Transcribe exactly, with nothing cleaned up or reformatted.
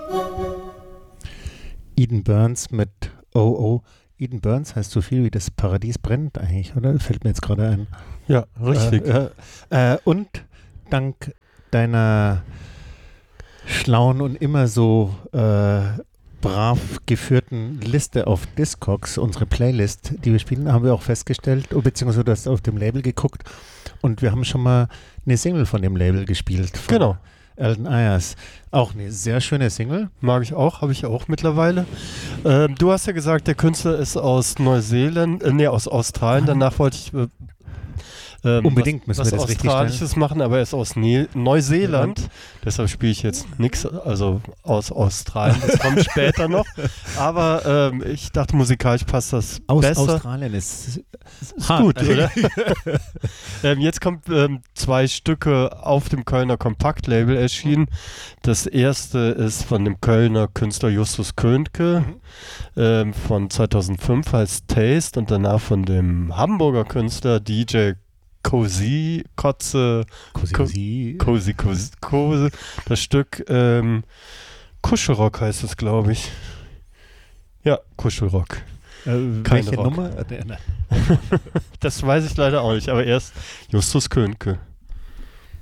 Eden Burns mit O O. Eden Burns heißt so viel wie das Paradies brennt eigentlich, oder? Fällt mir jetzt gerade ein. Ja, richtig. Äh, äh, äh, und dank deiner schlauen und immer so äh, brav geführten Liste auf Discogs, unsere Playlist, die wir spielen, haben wir auch festgestellt, beziehungsweise du hast auf dem Label geguckt und wir haben schon mal eine Single von dem Label gespielt. Von Genau. Alden Ayers. Auch eine sehr schöne Single. Mag ich auch, habe ich auch mittlerweile. Ähm, du hast ja gesagt, der Künstler ist aus Neuseeland, äh, nee, aus Australien. Danach wollte ich äh, ähm, Unbedingt was, müssen was wir das richtig Australisches machen, aber er ist aus ne- Neuseeland. Ja. Deshalb spiele ich jetzt nichts, also aus Australien. Das kommt später noch. Aber ähm, ich dachte, musikalisch passt das aus besser. Aus Australien ist, ist gut, oder? ähm, jetzt kommt ähm, zwei Stücke auf dem Kölner Kompaktlabel erschienen. Das erste ist von dem Kölner Künstler Justus Köntke mhm. ähm, von zweitausendfünf, heißt Taste, und danach von dem Hamburger Künstler D J Cozy, Kotze, Cozy, Cozy, Cozy, Cozy, Cozy. Das Stück ähm, Kuschelrock heißt es, glaube ich. Ja, Kuschelrock. Äh, Keine welche Rock. Nummer? Das weiß ich leider auch nicht, aber erst Justus Köntke.